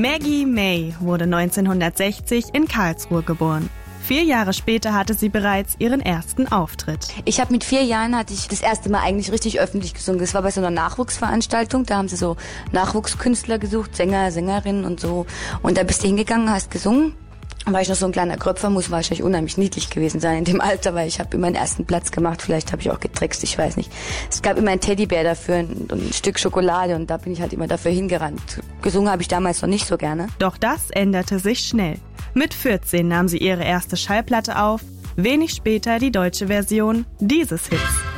Maggie May wurde 1960 in Karlsruhe geboren. 4 Jahre später hatte sie bereits ihren ersten Auftritt. Ich habe mit 4 Jahren hatte ich das erste Mal eigentlich richtig öffentlich gesungen. Das war bei so einer Nachwuchsveranstaltung. Da haben sie so Nachwuchskünstler gesucht, Sänger, Sängerinnen und so. Und da bist du hingegangen, hast gesungen. Und war ich noch so ein kleiner Kröpfer, muss wahrscheinlich unheimlich niedlich gewesen sein in dem Alter, weil ich habe immer den ersten Platz gemacht. Vielleicht habe ich auch getrickst, ich weiß nicht. Es gab immer einen Teddybär dafür und ein Stück Schokolade und da bin ich halt immer dafür hingerannt. Gesungen habe ich damals noch nicht so gerne. Doch das änderte sich schnell. Mit 14 nahm sie ihre erste Schallplatte auf, wenig später die deutsche Version dieses Hits.